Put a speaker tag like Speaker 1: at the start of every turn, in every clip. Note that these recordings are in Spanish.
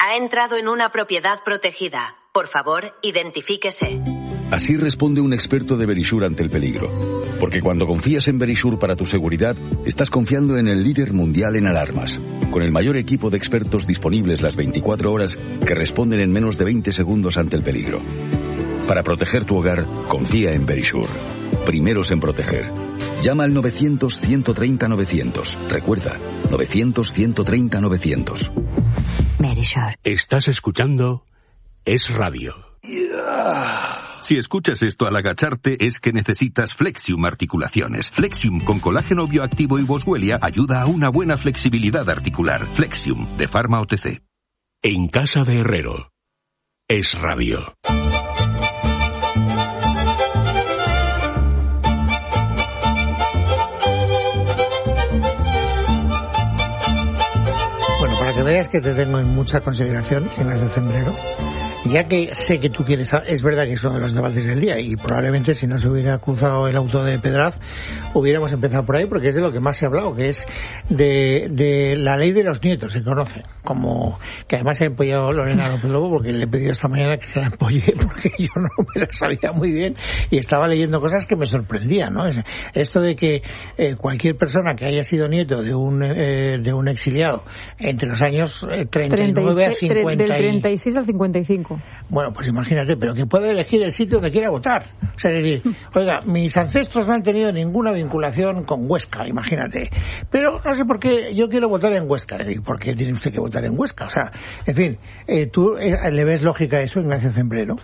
Speaker 1: Ha entrado en una propiedad protegida. Por favor, identifíquese.
Speaker 2: Así responde un experto de Verisure ante el peligro. Porque cuando confías en Verisure para tu seguridad, estás confiando en el líder mundial en alarmas, con el mayor equipo de expertos disponibles las 24 horas que responden en menos de 20 segundos ante el peligro. Para proteger tu hogar, confía en Verisure. Primeros en proteger. Llama al 900-130-900. Recuerda, 900-130-900.
Speaker 3: Verisure.
Speaker 4: Estás escuchando Es Radio.
Speaker 5: Si escuchas esto al agacharte es que necesitas Flexium Articulaciones. Flexium con colágeno bioactivo y boswellia ayuda a una buena flexibilidad articular. Flexium, de Pharma OTC.
Speaker 4: En casa de Herrero. Es Radio.
Speaker 6: Bueno, para que veas que te tengo en mucha consideración, Ignacio Zembrero, ya que sé que tú quieres, es verdad que es uno de los debates del día y probablemente si no se hubiera cruzado el auto de Pedraz hubiéramos empezado por ahí porque es de lo que más se ha hablado, que es de la ley de los nietos, se conoce, como que además se ha empollado Lorena López Lobo porque le he pedido esta mañana que se la empolle porque yo no me la sabía muy bien y estaba leyendo cosas que me sorprendían, ¿no? Esto de que cualquier persona que haya sido nieto de un exiliado entre los años 39 a 50
Speaker 7: del 36 al 55.
Speaker 6: Bueno, pues imagínate, pero que puede elegir el sitio donde quiera votar. O sea, es decir, oiga, mis ancestros no han tenido ninguna vinculación con Huesca, imagínate. Pero no sé por qué yo quiero votar en Huesca. ¿Y por qué tiene usted que votar en Huesca? O sea, en fin, ¿tú le ves lógica a eso, Ignacio Zembrero?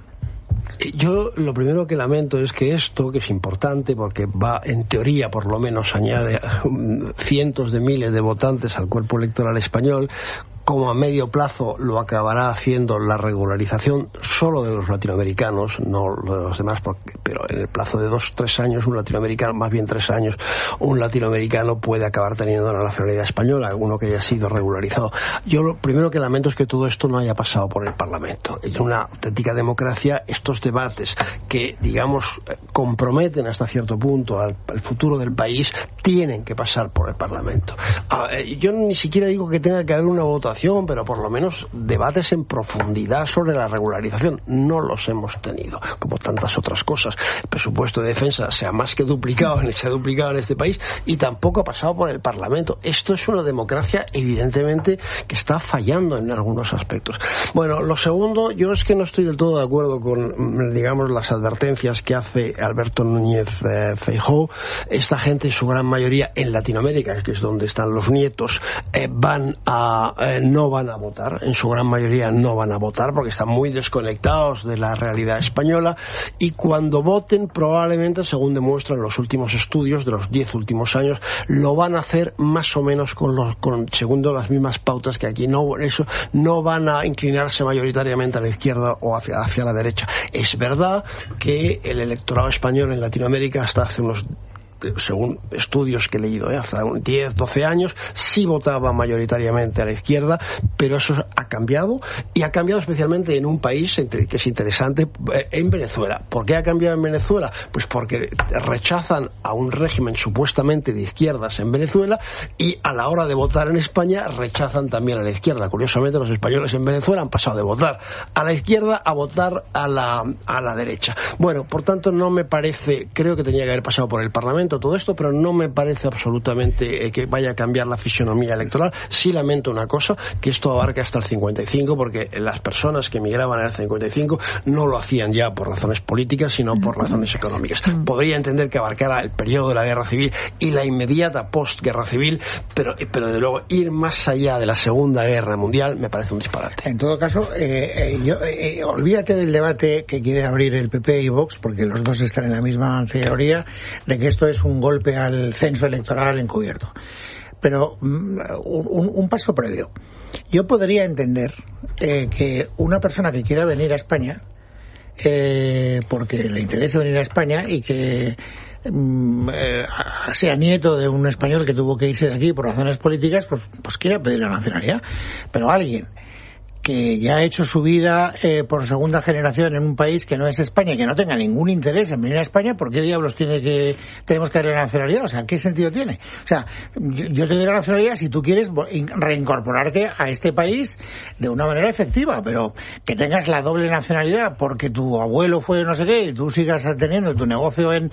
Speaker 8: Yo lo primero que lamento es que esto, que es importante porque va, en teoría por lo menos, añade cientos de miles de votantes al cuerpo electoral español, como a medio plazo lo acabará haciendo la regularización solo de los latinoamericanos, no de los demás, pero en el plazo de 2-3 años un latinoamericano, más bien 3 años, un latinoamericano puede acabar teniendo la nacionalidad española, uno que haya sido regularizado. Yo lo primero que lamento es que todo esto no haya pasado por el Parlamento. En una auténtica democracia, estos debates que, digamos, comprometen hasta cierto punto al futuro del país, tienen que pasar por el Parlamento. Yo ni siquiera digo que tenga que haber una votación, pero por lo menos debates en profundidad sobre la regularización. No los hemos tenido, como tantas otras cosas. El presupuesto de defensa se ha más que duplicado en este país y tampoco ha pasado por el Parlamento. Esto es una democracia evidentemente que está fallando en algunos aspectos. Bueno, lo segundo, yo es que no estoy del todo de acuerdo con, digamos, las advertencias que hace Alberto Núñez Feijóo. Esta gente, en su gran mayoría en Latinoamérica, que es donde están los nietos, no van a votar, en su gran mayoría no van a votar porque están muy desconectados de la realidad española y cuando voten probablemente, según demuestran los últimos estudios de los 10 últimos años, lo van a hacer más o menos segundo las mismas pautas que aquí. No van a inclinarse mayoritariamente a la izquierda o hacia la derecha. Es verdad que el electorado español en Latinoamérica hasta hace unos, según estudios que he leído, hasta 10, 12 años, sí votaba mayoritariamente a la izquierda, pero eso ha cambiado, y ha cambiado especialmente en un país que es interesante, en Venezuela. ¿Por qué ha cambiado en Venezuela? Pues porque rechazan a un régimen supuestamente de izquierdas en Venezuela, y a la hora de votar en España rechazan también a la izquierda. Curiosamente, los españoles en Venezuela han pasado de votar a la izquierda a votar a la derecha. Bueno, por tanto, no me parece, creo que tenía que haber pasado por el Parlamento todo esto, pero no me parece absolutamente que vaya a cambiar la fisonomía electoral. Sí lamento una cosa, que esto abarca hasta el 55, porque las personas que emigraban en el 55 no lo hacían ya por razones políticas, sino por razones económicas. Podría entender que abarcara el periodo de la guerra civil y la inmediata postguerra civil, pero desde luego ir más allá de la Segunda Guerra Mundial me parece un disparate.
Speaker 6: En todo caso, olvídate del debate que quiere abrir el PP y Vox, porque los dos están en la misma teoría de que esto es un golpe al censo electoral encubierto. Pero un paso previo. Yo podría entender que una persona que quiera venir a España, porque le interese venir a España y que sea nieto de un español que tuvo que irse de aquí por razones políticas, pues quiera pedir la nacionalidad. Pero alguien que ya ha hecho su vida por segunda generación en un país que no es España y que no tenga ningún interés en venir a España, ¿por qué diablos tenemos que darle la nacionalidad? O sea, ¿qué sentido tiene? O sea, yo te doy la nacionalidad si tú quieres reincorporarte a este país de una manera efectiva, pero que tengas la doble nacionalidad porque tu abuelo fue no sé qué y tú sigas teniendo tu negocio en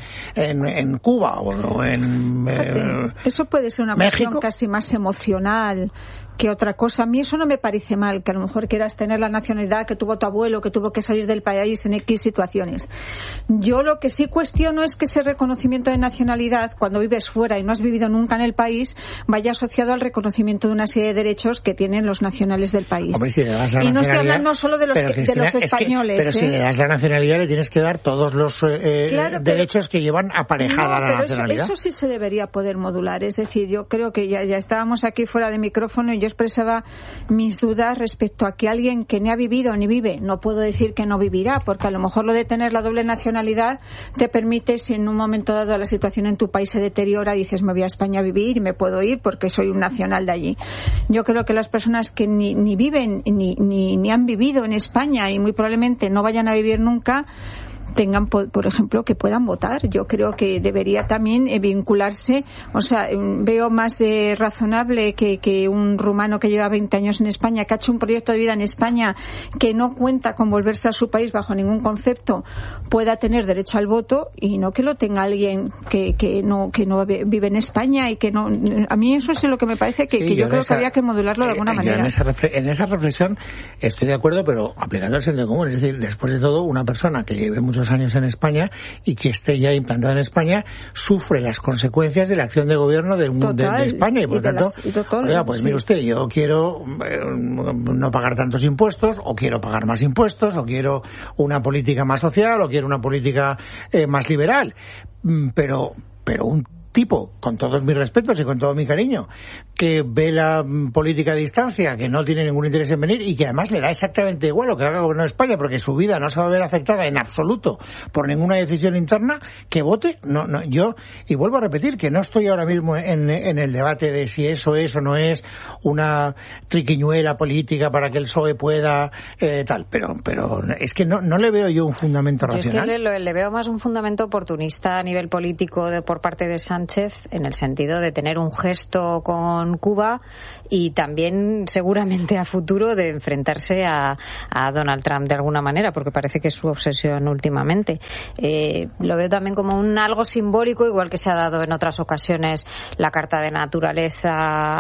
Speaker 6: Cuba o en
Speaker 9: eso puede ser una cuestión casi más emocional que otra cosa. A mí eso no me parece mal, que a lo mejor quieras tener la nacionalidad que tuvo tu abuelo, que tuvo que salir del país en X situaciones. Yo lo que sí cuestiono es que ese reconocimiento de nacionalidad, cuando vives fuera y no has vivido nunca en el país, vaya asociado al reconocimiento de una serie de derechos que tienen los nacionales del país.
Speaker 6: Hombre, si le das la
Speaker 9: y no estoy hablando solo de los, de los españoles.
Speaker 6: Pero si le das la nacionalidad le tienes que dar todos los derechos que llevan aparejada la nacionalidad.
Speaker 9: Eso sí se debería poder modular. Es decir, yo creo que ya estábamos aquí fuera de micrófono y yo expresaba mis dudas respecto a que alguien que ni ha vivido ni vive, no puedo decir que no vivirá, porque a lo mejor lo de tener la doble nacionalidad te permite, si en un momento dado la situación en tu país se deteriora, dices me voy a España a vivir y me puedo ir porque soy un nacional de allí. Yo creo que las personas que ni viven ni han vivido en España y muy probablemente no vayan a vivir nunca, tengan, por ejemplo, que puedan votar. Yo creo que debería también vincularse, o sea, veo más razonable que un rumano que lleva 20 años en España, que ha hecho un proyecto de vida en España, que no cuenta con volverse a su país bajo ningún concepto, pueda tener derecho al voto, y no que lo tenga alguien que no vive en España y que no. A mí eso es lo que me parece que yo creo que había que modularlo de alguna manera.
Speaker 6: En esa reflexión estoy de acuerdo, pero aplicando el sentido común. Es decir, después de todo, una persona que lleve muchos años en España y que esté ya implantada en España sufre las consecuencias de la acción de gobierno de España y por tanto, oiga, pues mire usted, yo quiero no pagar tantos impuestos, o quiero pagar más impuestos, o quiero una política más social, o quiero una política más liberal, pero un tipo, con todos mis respetos y con todo mi cariño, que ve la política de distancia, que no tiene ningún interés en venir y que además le da exactamente igual lo que haga el gobierno de España, porque su vida no se va a ver afectada en absoluto por ninguna decisión interna, que vote. No, yo, y vuelvo a repetir que no estoy ahora mismo en el debate de si eso es o no es una triquiñuela política para que el PSOE pueda tal, pero es que no le veo yo un fundamento racional.
Speaker 10: Es que le veo más un fundamento oportunista a nivel político por parte de Sánchez, en el sentido de tener un gesto con Cuba y también seguramente a futuro de enfrentarse a Donald Trump de alguna manera, porque parece que es su obsesión últimamente. Lo veo también como algo simbólico, igual que se ha dado en otras ocasiones la carta de naturaleza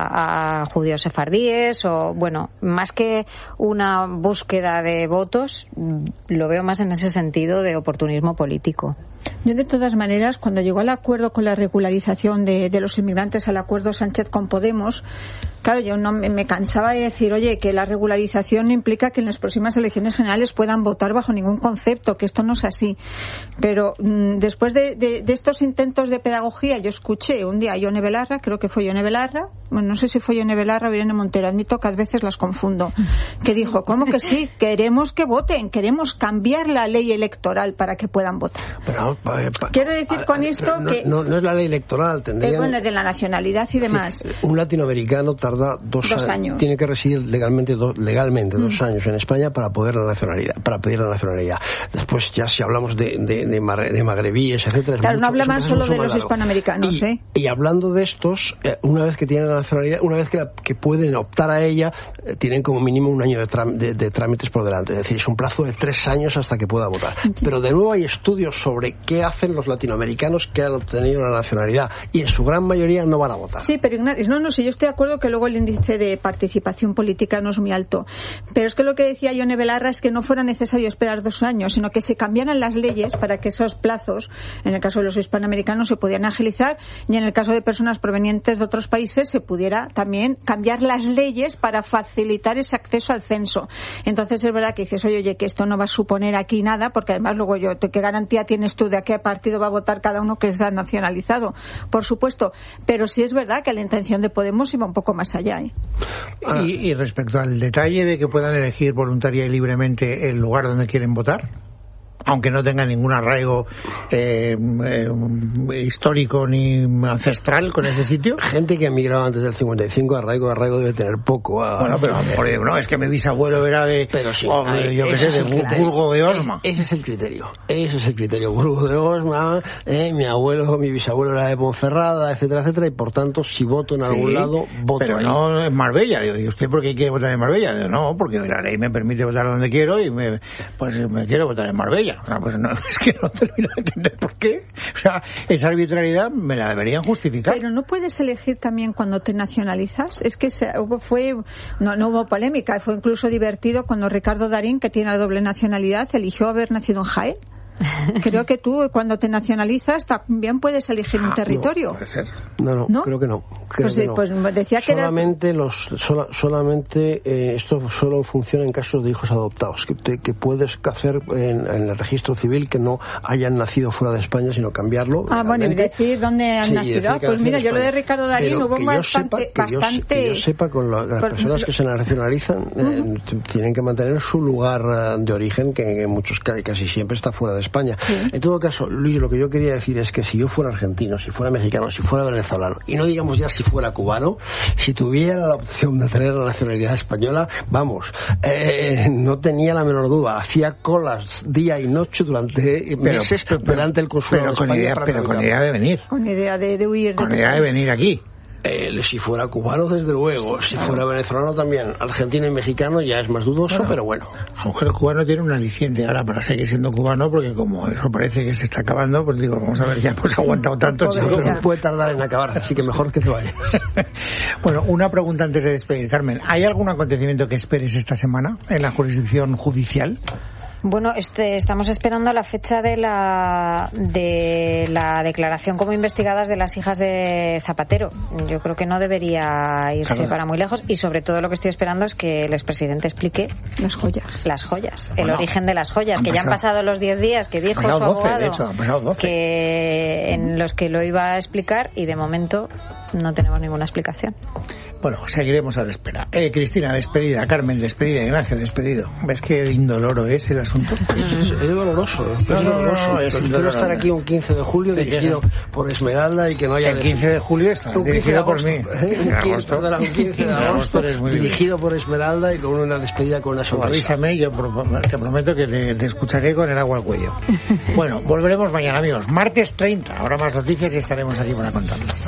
Speaker 10: a judíos sefardíes, o bueno, más que una búsqueda de votos, lo veo más en ese sentido de oportunismo político.
Speaker 9: Yo, de todas maneras, cuando llegó al acuerdo con la regularización de los inmigrantes, al acuerdo Sánchez con Podemos, claro, yo no me cansaba de decir, oye, que la regularización no implica que en las próximas elecciones generales puedan votar bajo ningún concepto, que esto no es así. Pero después de estos intentos de pedagogía, yo escuché un día a Ione Belarra, creo que fue Ione Belarra, bueno, no sé si fue Ione Belarra o Irene Montero, admito que a veces las confundo, que dijo, ¿cómo que sí? Queremos que voten, queremos cambiar la ley electoral para que puedan votar. Quiero decir con esto que...
Speaker 8: No es la ley electoral, tendrían...
Speaker 9: Bueno, de la nacionalidad y demás.
Speaker 8: Un latinoamericano tarda dos años. Tiene que residir legalmente 2 años en España para pedir la nacionalidad. Después, ya si hablamos de magrebíes, etcétera...
Speaker 9: Claro, no hablamos solo de los hispanoamericanos,
Speaker 8: y hablando de estos, una vez que tienen la nacionalidad, una vez que pueden optar a ella, tienen como mínimo 1 año de trámites por delante. Es decir, es un plazo de 3 años hasta que pueda votar. Pero de nuevo hay estudios sobre qué hacen los latinoamericanos que han obtenido la nacionalidad, y en su gran mayoría no van a votar.
Speaker 9: Sí, pero Ignacio, sí, yo estoy de acuerdo que luego el índice de participación política no es muy alto, pero es que lo que decía Ione Belarra es que no fuera necesario esperar 2 años, sino que se cambiaran las leyes para que esos plazos, en el caso de los hispanoamericanos, se pudieran agilizar, y en el caso de personas provenientes de otros países se pudiera también cambiar las leyes para facilitar ese acceso al censo. Entonces es verdad que dices, oye, que esto no va a suponer aquí nada, porque además luego ¿qué garantía tienes tú de a qué partido va a votar cada uno que se ha nacionalizado? Por supuesto, pero sí es verdad que la intención de Podemos iba un poco más allá.
Speaker 6: Y respecto al detalle de que puedan elegir voluntaria y libremente el lugar donde quieren votar, aunque no tenga ningún arraigo histórico ni ancestral con ese sitio.
Speaker 8: Gente que ha emigrado antes del 55, arraigo debe tener poco.
Speaker 6: Bueno, pero no, es que mi bisabuelo era de,
Speaker 8: pero sí,
Speaker 6: yo qué sé, de Burgo de Osma.
Speaker 8: Ese es el criterio, Burgo de Osma, mi abuelo, mi bisabuelo era de Ponferrada, etcétera, etcétera, y por tanto, si voto en algún lado, voto
Speaker 6: pero
Speaker 8: ahí.
Speaker 6: No en Marbella. ¿Y usted por qué quiere votar en Marbella? Digo, no, porque la ley me permite votar donde quiero y me quiero votar en Marbella. O sea, pues no, es que no termino de entender por qué. O sea, esa arbitrariedad me la deberían justificar.
Speaker 9: Pero no puedes elegir también cuando te nacionalizas. Es que no hubo polémica, fue incluso divertido cuando Ricardo Darín, que tiene la doble nacionalidad, eligió haber nacido en Jaén. Creo que tú, cuando te nacionalizas, también puedes elegir un territorio.
Speaker 6: No, puede ser.
Speaker 8: No, creo que no.
Speaker 9: Pues decía que
Speaker 8: solamente esto solo funciona en casos de hijos adoptados, que puedes hacer en el registro civil que no hayan nacido fuera de España, sino cambiarlo.
Speaker 9: Bueno, y decir dónde han nacido. Pues mira, yo lo de Ricardo Darín hubo bastante...
Speaker 8: Que yo sepa, con las personas que se nacionalizan, tienen que mantener su lugar de origen, que en muchos casi siempre está fuera de España. Sí. En todo caso, Luis, lo que yo quería decir es que si yo fuera argentino, si fuera mexicano, si fuera venezolano, y no digamos ya si fuera cubano, si tuviera la opción de tener la nacionalidad española, no tenía la menor duda. Hacía colas día y noche durante meses delante del consulado de España.
Speaker 6: Pero con idea de venir.
Speaker 9: Con idea de huir.
Speaker 6: Con idea de venir aquí.
Speaker 8: Si fuera cubano, desde luego. Si fuera venezolano también. Argentino y mexicano ya es más dudoso, pero bueno.
Speaker 6: A lo mejor el cubano tiene un aliciente ahora para seguir siendo cubano, porque como eso parece que se está acabando, pues digo, vamos a ver, ya hemos aguantado tanto.
Speaker 8: Puede tardar en acabar, así que mejor que te vayas.
Speaker 6: Bueno, una pregunta antes de despedir, Carmen. ¿Hay algún acontecimiento que esperes esta semana en la jurisdicción judicial?
Speaker 10: Bueno, estamos esperando la fecha de la declaración como investigadas de las hijas de Zapatero. Yo creo que no debería irse para muy lejos, y sobre todo lo que estoy esperando es que el expresidente explique
Speaker 9: las joyas,
Speaker 10: el origen de las joyas, que ya han pasado los 10 días que dijo su abogado que en los que lo iba a explicar, y de momento no tenemos ninguna explicación.
Speaker 6: Bueno, seguiremos a la espera. Cristina, despedida. Carmen, despedida. Ignacio, despedido. ¿Ves qué indoloro es el asunto?
Speaker 8: Es doloroso. Espero estar aquí un 15 de julio dirigido por Esmeralda y que no haya...
Speaker 6: El 15 de julio está dirigido por mí.
Speaker 8: Un 15 de agosto dirigido por Esmeralda y con una despedida con una sonrisa.
Speaker 6: Avísame, yo te prometo que te escucharé con el agua al cuello. Bueno, volveremos mañana, amigos. Martes 30. Ahora más noticias y estaremos aquí para contarlas.